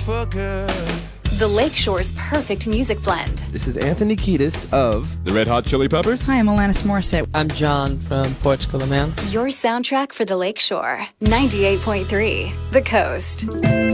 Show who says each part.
Speaker 1: for good.
Speaker 2: The Lakeshore's perfect music blend.
Speaker 3: This is Anthony Kiedis of
Speaker 4: The Red Hot Chili Peppers.
Speaker 5: Hi, I'm Alanis Morissette.
Speaker 6: I'm John from Portugal, man.
Speaker 2: Your soundtrack for the Lakeshore. 98.3 The Coast.